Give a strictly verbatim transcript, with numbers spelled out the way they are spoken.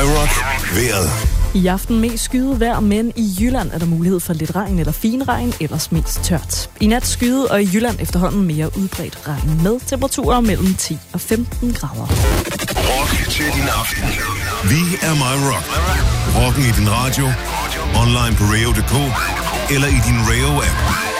MyRock vejret. I aften mest skyet vejr, men i Jylland er der mulighed for lidt regn eller finregn, ellers mest tørt. I nat skyet, og i Jylland efterhånden mere udbredt regn med temperaturer mellem ti og femten grader. Rock til din aften. Vi er MyRock. Rocken i din radio, online på radio punktum d k eller i din Radio-app.